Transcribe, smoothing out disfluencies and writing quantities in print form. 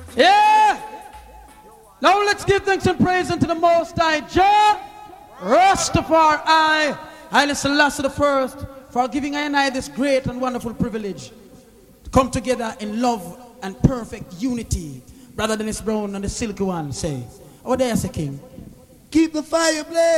Yeah. Now let's give thanks and praise unto the Most High Jah, Rastafari, Haile Selassie the First, for giving I and I this great and wonderful privilege to come together in love and perfect unity. Brother Dennis Brown and the Silky One say, oh there, say King. Keep the fire blazing.